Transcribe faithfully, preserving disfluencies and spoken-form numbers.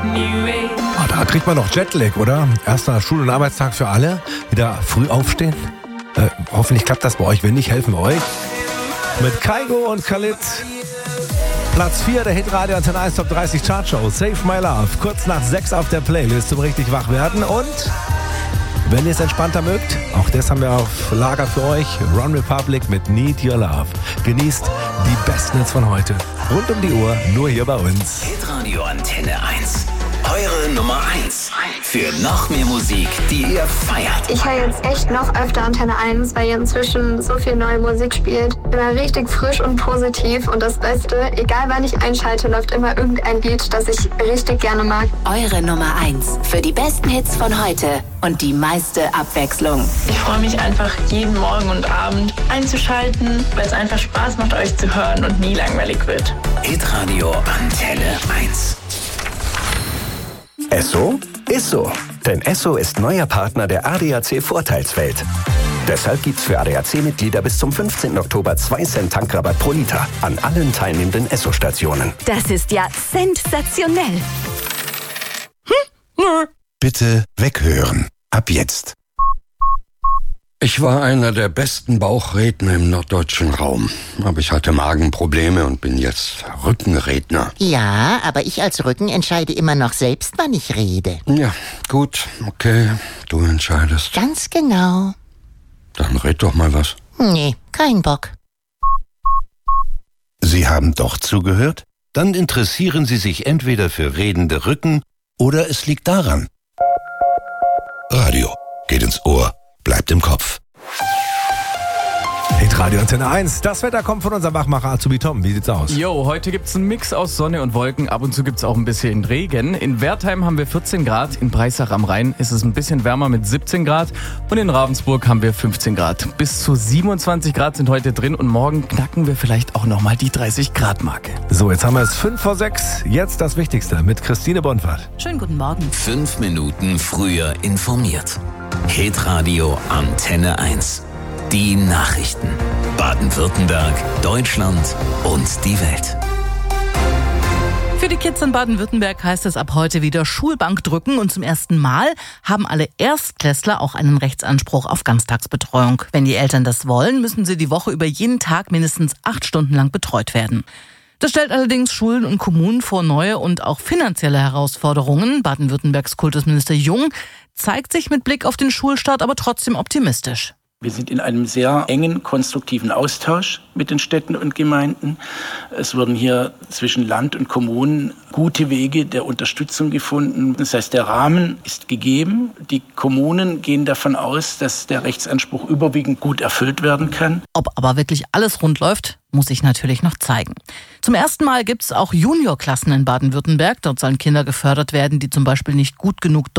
Oh, da kriegt man noch Jetlag, oder? Erster Schul- und Arbeitstag für alle. Wieder früh aufstehen. Äh, hoffentlich klappt das bei euch. Wenn nicht, helfen wir euch. Mit Kaigo und Khalid. Platz vier der Hitradio Antenne eins Top dreißig Chartshow. Save My Love. Kurz nach sechs auf der Playlist zum richtig wach werden. Und wenn ihr es entspannter mögt, auch das haben wir auf Lager für euch. Ron Republic mit Need Your Love. Genießt die besten Hits von heute. Rund um die Uhr, nur hier bei uns. Hitradio Antenne eins. Eure Nummer eins. Für noch mehr Musik, die ihr feiert. Ich höre jetzt echt noch öfter Antenne eins, weil ihr inzwischen so viel neue Musik spielt. Immer richtig frisch und positiv. Und das Beste, egal wann ich einschalte, läuft immer irgendein Lied, das ich richtig gerne mag. Eure Nummer eins. Für die besten Hits von heute und die meiste Abwechslung. Ich freue mich einfach, jeden Morgen und Abend einzuschalten, weil es einfach Spaß macht, euch zu hören und nie langweilig wird. Hitradio Antenne eins. Esso ist so. Denn Esso ist neuer Partner der A D A C Vorteilswelt. Deshalb gibt's für A D A C-Mitglieder bis zum fünfzehnten Oktober zwei Cent Tankrabatt pro Liter an allen teilnehmenden Esso-Stationen. Das ist ja sensationell. Hm? Bitte weghören. Ab jetzt. Ich war einer der besten Bauchredner im norddeutschen Raum. Aber ich hatte Magenprobleme und bin jetzt Rückenredner. Ja, aber ich als Rücken entscheide immer noch selbst, wann ich rede. Ja, gut, okay, du entscheidest. Ganz genau. Dann red doch mal was. Nee, kein Bock. Sie haben doch zugehört? Dann interessieren Sie sich entweder für redende Rücken oder es liegt daran. Radio geht ins Ohr, bleibt im Kopf. Hitradio Antenne eins. Das Wetter kommt von unserem Wachmacher Azubi Tom. Wie sieht's aus? Jo, heute gibt's einen Mix aus Sonne und Wolken. Ab und zu gibt's auch ein bisschen Regen. In Wertheim haben wir vierzehn Grad. In Breisach am Rhein ist es ein bisschen wärmer mit siebzehn Grad. Und in Ravensburg haben wir fünfzehn Grad. Bis zu siebenundzwanzig Grad sind heute drin. Und morgen knacken wir vielleicht auch nochmal die dreißig Grad Marke. So, jetzt haben wir es fünf vor sechs. Jetzt das Wichtigste mit Christine Bonfart. Schönen guten Morgen. Fünf Minuten früher informiert. Hitradio Antenne eins. Die Nachrichten. Baden-Württemberg, Deutschland und die Welt. Für die Kids in Baden-Württemberg heißt es ab heute wieder Schulbank drücken und zum ersten Mal haben alle Erstklässler auch einen Rechtsanspruch auf Ganztagsbetreuung. Wenn die Eltern das wollen, müssen sie die Woche über jeden Tag mindestens acht Stunden lang betreut werden. Das stellt allerdings Schulen und Kommunen vor neue und auch finanzielle Herausforderungen. Baden-Württembergs Kultusminister Jung zeigt sich mit Blick auf den Schulstart aber trotzdem optimistisch. Wir sind in einem sehr engen, konstruktiven Austausch mit den Städten und Gemeinden. Es wurden hier zwischen Land und Kommunen gute Wege der Unterstützung gefunden. Das heißt, der Rahmen ist gegeben. Die Kommunen gehen davon aus, dass der Rechtsanspruch überwiegend gut erfüllt werden kann. Ob aber wirklich alles rund läuft, muss sich natürlich noch zeigen. Zum ersten Mal gibt es auch Juniorklassen in Baden-Württemberg. Dort sollen Kinder gefördert werden, die zum Beispiel nicht gut genug